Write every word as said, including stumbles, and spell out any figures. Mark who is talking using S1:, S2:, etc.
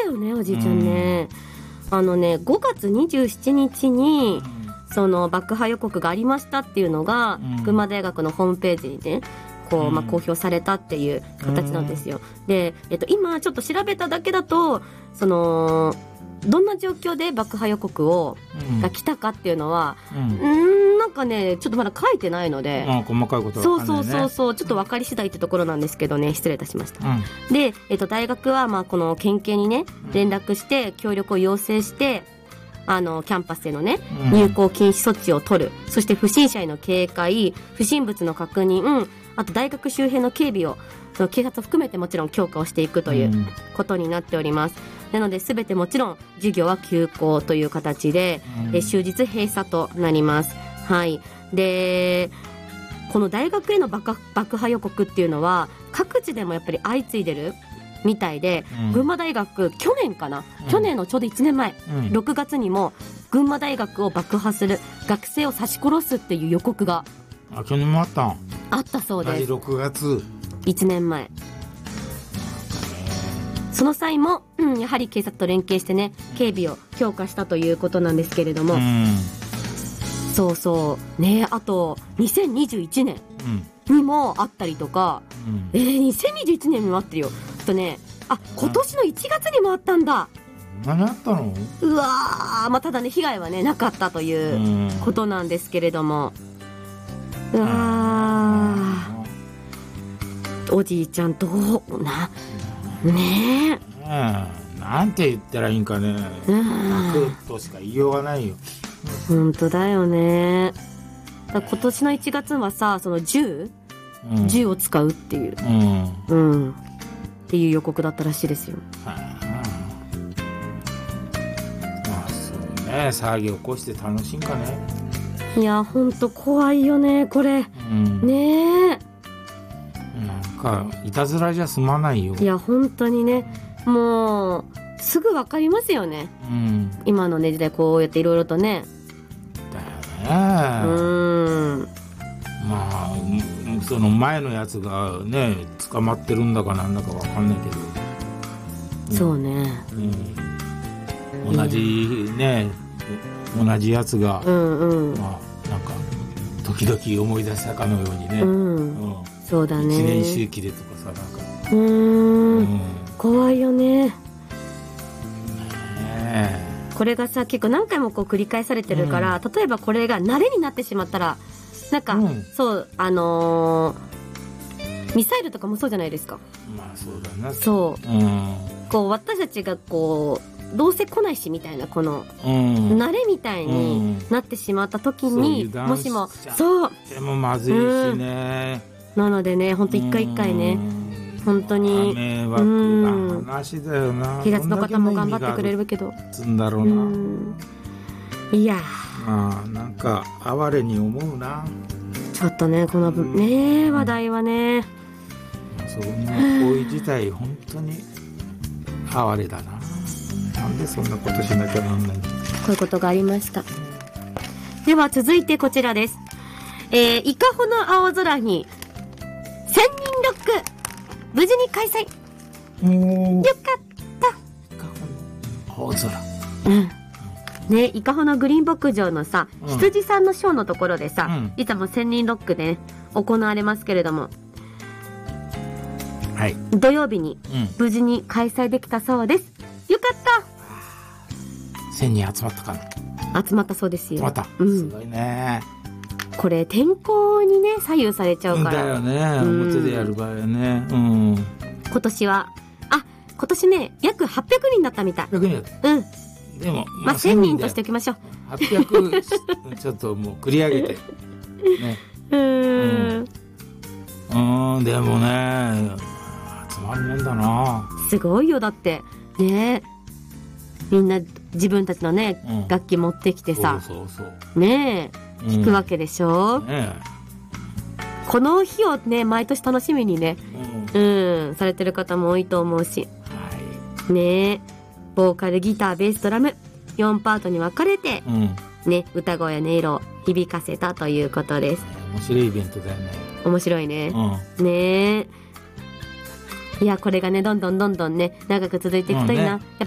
S1: よねおじいちゃんね、うん、あのねごがつにじゅうしちにちに、うん、その爆破予告がありましたっていうのが、うん、群馬大学のホームページにねこう、まあ、公表されたっていう形なんですよ、うん、で、えっと、今ちょっと調べただけだとそのどんな状況で爆破予告を、うん、が来たかっていうのは、うん、んなんかねちょっとまだ書いてないので、
S2: うん、細かいことは分かんないね。
S1: そうそうそうそうちょっと分かり次第ってところなんですけどね失礼いたしました、うん、で、えっと、大学はまあこの県警にね連絡して協力を要請してあのキャンパスへのね入校禁止措置を取る、うん、そして不審者への警戒不審物の確認あと大学周辺の警備をその警察を含めてもちろん強化をしていくということになっております、うん、なので全てもちろん授業は休校という形で、うん、え終日閉鎖となります。はい。でこの大学への 爆, 爆破予告っていうのは各地でもやっぱり相次いでるみたいで、うん、群馬大学去年かな、うん、去年のちょうどいちねんまえ、うん、ろくがつにも群馬大学を爆破する学生を刺し殺すっていう予告が
S2: あ去年もあったん
S1: あったそうです。
S2: ろくがつ
S1: いちねんまえその際も、うん、やはり警察と連携してね警備を強化したということなんですけれども、うん、そうそうね。あとにせんにじゅういちねんにもあったりとか、うん、えー、にせんにじゅういちねんにもあってるよ。あとねあ今年のいちがつにもあったんだ。
S2: 何あったの？
S1: うわー、まあ、ただね被害はねなかったということなんですけれども、うわーおじいちゃんどうなねえ、
S2: うん、なんて言ったらいいんかね、泣くとしか言いようがないよ。
S1: 本当だよね。だ今年のいちがつはさその銃、うん、銃を使うっていう、うんうん、っていう予告だったらしいですよ。はあ、
S2: まあそうね騒ぎ起こして楽しいんかね。
S1: いやほんと怖いよねこれ、うん、ねえ
S2: なんかいたずらじゃ済まないよ。
S1: いや本当にねもうすぐ分かりますよね、うん、今のね時代こうやっていろいろとね
S2: だよね。うんまあその前のやつがね捕まってるんだかなんだか分かんないけど、
S1: うん、そうね、
S2: うん、同じね、うん、同じやつが、うんうんまあ、なんか時々思い出したかのようにね、うんうん、そうだねいちねん周期でとかさなんか
S1: うーん、うん、怖いよね。これがさ結構何回もこう繰り返されてるから、うん、例えばこれが慣れになってしまったらなんか、うん、そうあのー、ミサイルとかもそうじゃないですか。
S2: まあそうだな
S1: そう、うん、こう私たちがこうどうせ来ないしみたいなこの、うん、慣れみたいになってしまった時に、うん、もしもそう
S2: でもまずいしね、
S1: うん、なのでね本当一回一回ね、本当に
S2: 迷惑な話だよな。
S1: 警察の方も頑張ってくれるけど
S2: つんだろうな。うん
S1: いや
S2: まあなんか哀れに思うな。
S1: ちょっとねこのね話題はね、
S2: そんな行為自体本当に哀れだな。なんでそんなことしなきゃなんない。こ
S1: ういうことがありました。では続いてこちらです。えー、伊香保の青空に千人ロック無事に開催。よかった。
S2: 伊香保の青空。
S1: うんね、伊香保のグリーン牧場のさ、うん、羊さんのショーのところでさ、うん、実はもう千人ロックで、ね、行われますけれども、
S2: はい、
S1: 土曜日に無事に開催できたそうです。うん、よかった。
S2: 千人集まったか
S1: な。集まったそうですよ。
S2: 集まった。うん、すごいね。
S1: これ天候にね左右されちゃうから。
S2: だよね。表でやる場合はね。うん。
S1: 今年はあ今年ね約はっぴゃくにんだったみたい。はっぴゃくにんだった。うん。
S2: でも、
S1: まあ、せんにんとしておきましょう。
S2: はっぴゃくちょっともう繰り上げて、ね、
S1: うーん、
S2: うん、でもね集まるもんだな。
S1: すごいよ。だってねみんな自分たちのね、うん、楽器持ってきてさ
S2: そうそうそう
S1: ねえ弾くわけでしょ、うんね、この日をね毎年楽しみにね、うん、うん、されてる方も多いと思うし、はい、ねえボーカルギターベースドラムよんパートに分かれて、うんね、歌声や音色を響かせたということです。
S2: 面白いイベントだよね。
S1: 面白いね、うん、ねえいやこれがねどんどんどんどんね長く続いていくといいな、うんね、やっぱ